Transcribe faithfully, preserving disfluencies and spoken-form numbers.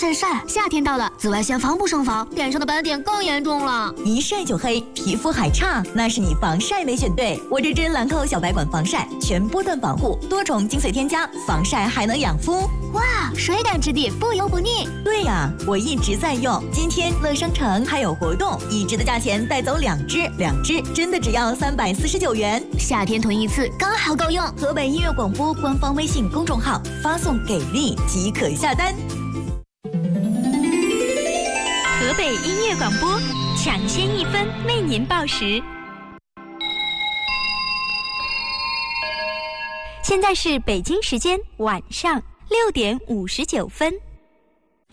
晒晒。夏天到了，紫外线防不胜防，脸上的斑点更严重了。 一晒就黑，皮肤还差，那是你防晒没选对。我这支兰蔻小白管防晒，全波段防护，多重精粹添加，防晒还能养肤。 哇，水感质地，不油不腻。 对呀，我一直在用。今天乐商城还有活动，一支的价钱带走两支，两支真的只要三百四十九元。 夏天囤一次刚好够用。 河北音乐广播官方微信公众号发送给力即可下单。 河北音乐广播抢先一分为您报时。现在是北京时间晚上六点五十九分。